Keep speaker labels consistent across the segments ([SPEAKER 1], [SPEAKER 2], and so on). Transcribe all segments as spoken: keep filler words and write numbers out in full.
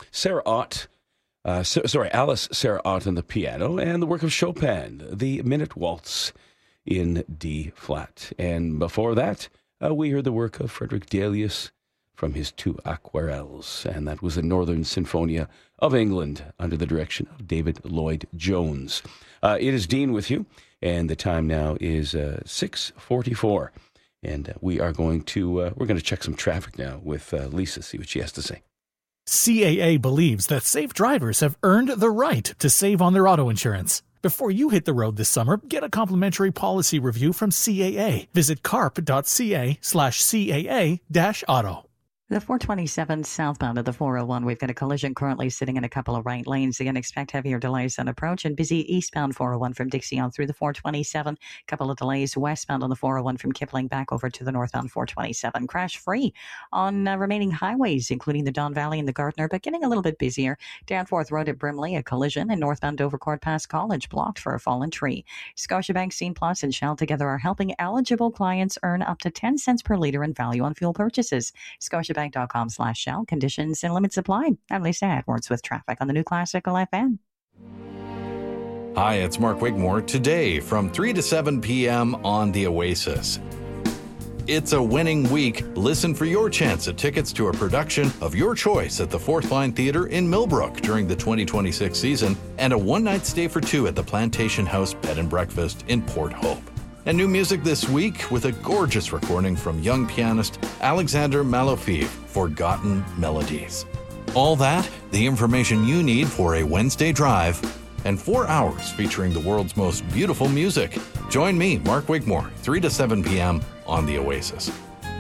[SPEAKER 1] Sarah Ott, uh, so, sorry, Alice Sarah Ott on the piano, and the work of Chopin, the Minute Waltz in D flat. And before that, uh, we heard the work of Frederick Delius from his two aquarelles, and that was the Northern Sinfonia of England under the direction of David Lloyd Jones. Uh, it is Dean with you, and the time now is uh, six forty-four, and uh, we are going to uh, we're going to check some traffic now with uh, Lisa, see what she has to say.
[SPEAKER 2] C A A believes that safe drivers have earned the right to save on their auto insurance. Before you hit the road this summer, get a complimentary policy review from C A A. Visit carp.ca slash CAA dash auto.
[SPEAKER 3] The four twenty-seven southbound of the four oh one, we've got a collision currently sitting in a couple of right lanes. Again, expect heavier delays on approach, and busy eastbound four oh one from Dixie on through the four twenty-seven. Couple of delays westbound on the four oh one from Kipling back over to the northbound four twenty-seven. Crash free on uh, remaining highways, including the Don Valley and the Gardner, but getting a little bit busier. Danforth Road at Brimley, a collision, and northbound Dovercourt past College blocked for a fallen tree. Scotiabank, Scene Plus, and Shell together are helping eligible clients earn up to ten cents per litre in value on fuel purchases. Scotiabank. Bank.com slash Shell. Conditions and limits apply. I'm Lisa Edwards with traffic on the New Classical F M.
[SPEAKER 4] Hi, it's Mark Wigmore. Today from three to seven p.m. on The Oasis. It's a winning week. Listen for your chance at tickets to a production of your choice at the Fourth Line Theatre in Millbrook during the twenty twenty-six season, and a one-night stay for two at the Plantation House Bed and Breakfast in Port Hope. And new music this week with a gorgeous recording from young pianist Alexander Malofeev, Forgotten Melodies. All that, the information you need for a Wednesday drive, and four hours featuring the world's most beautiful music. Join me, Mark Wigmore, three to seven p.m. on The Oasis.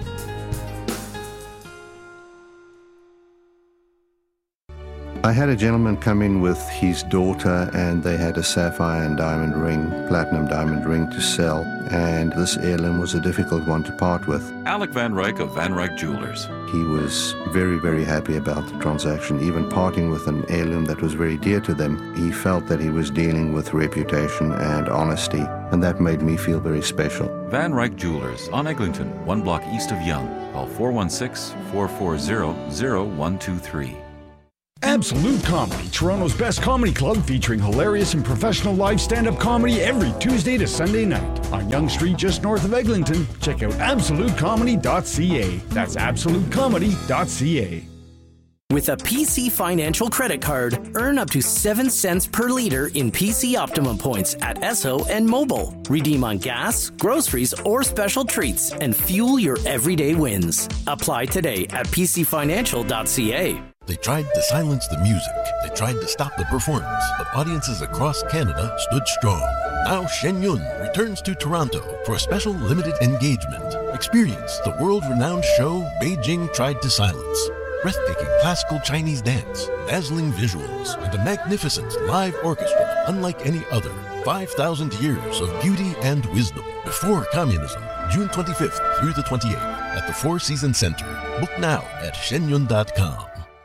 [SPEAKER 5] I had a gentleman come in with his daughter, and they had a sapphire and diamond ring, platinum diamond ring to sell, and this heirloom was a difficult one to part with.
[SPEAKER 6] Alec Van Ryk of Van Ryk Jewelers.
[SPEAKER 5] He was very, very happy about the transaction, even parting with an heirloom that was very dear to them. He felt that he was dealing with reputation and honesty, and that made me feel very special.
[SPEAKER 6] Van Ryk Jewelers on Eglinton, one block east of Yonge. Call four one six, four four zero, zero one two three.
[SPEAKER 7] Absolute Comedy, Toronto's best comedy club, featuring hilarious and professional live stand-up comedy every Tuesday to Sunday night. On Yonge Street, just north of Eglinton, check out absolute comedy dot c a. That's absolute comedy dot c a.
[SPEAKER 8] With a P C Financial credit card, earn up to seven cents per liter in P C Optimum points at Esso and Mobile. Redeem on gas, groceries, or special treats, and fuel your everyday wins. Apply today at p c financial dot c a.
[SPEAKER 9] They tried to silence the music. They tried to stop the performance, but audiences across Canada stood strong. Now Shen Yun returns to Toronto for a special limited engagement. Experience the world-renowned show Beijing Tried to Silence. Breathtaking classical Chinese dance, dazzling visuals, and a magnificent live orchestra unlike any other. five thousand years of beauty and wisdom. Before Communism, June twenty-fifth through the twenty-eighth at the Four Seasons Center. Book now at shenyun dot com.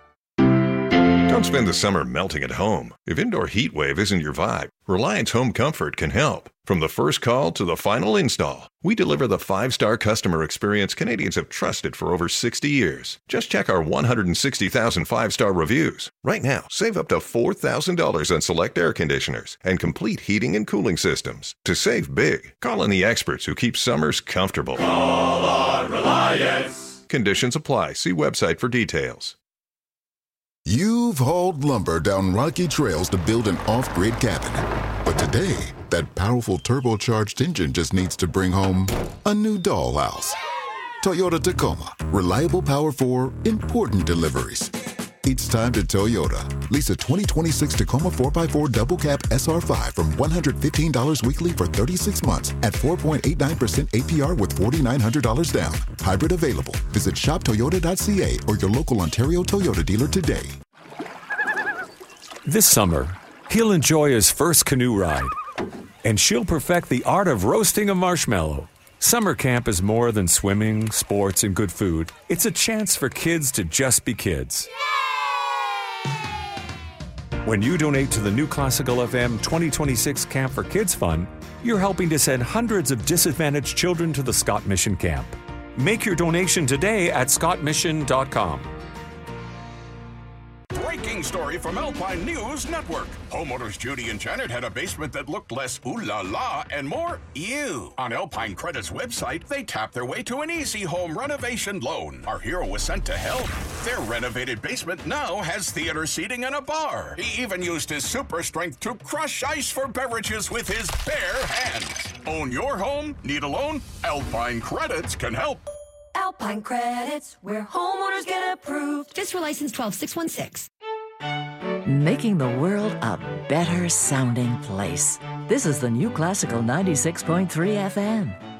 [SPEAKER 10] Don't spend the summer melting at home. If indoor heat wave isn't your vibe, Reliance Home Comfort can help. From the first call to the final install, we deliver the five-star customer experience Canadians have trusted for over sixty years. Just check our one hundred sixty thousand five-star reviews. Right now, save up to four thousand dollars on select air conditioners and complete heating and cooling systems. To save big, call in the experts who keep summers comfortable.
[SPEAKER 11] Call on Reliance.
[SPEAKER 10] Conditions apply. See website for details.
[SPEAKER 12] You've hauled lumber down rocky trails to build an off-grid cabin. But today, that powerful turbocharged engine just needs to bring home a new dollhouse. Toyota Tacoma. Reliable power for important deliveries. It's time to Toyota. Lease a twenty twenty-six Tacoma four by four Double Cab S R five from one hundred fifteen dollars weekly for thirty-six months at four point eight nine percent A P R with four thousand nine hundred dollars down. Hybrid available. Visit shop toyota dot c a or your local Ontario Toyota dealer today.
[SPEAKER 13] This summer, he'll enjoy his first canoe ride, and she'll perfect the art of roasting a marshmallow. Summer camp is more than swimming, sports, and good food. It's a chance for kids to just be kids. When you donate to the New Classical F M twenty twenty-six Camp for Kids Fund, you're helping to send hundreds of disadvantaged children to the Scott Mission Camp. Make your donation today at scott mission dot com.
[SPEAKER 14] breaking story from Alpine News Network. Homeowners Judy and Janet had a basement that looked less ooh la la and more ew. On Alpine Credit's website, they tapped their way to an easy home renovation loan. Our hero was sent to help. Their renovated basement now has theater seating and a bar. He even used his super strength to crush ice for beverages with his bare hands. Own your home? Need a loan? Alpine Credits can help.
[SPEAKER 15] Alpine Credits, where homeowners get approved. Just for license twelve six one six.
[SPEAKER 16] Making the world a better sounding place. This is the new Classical ninety-six point three F M.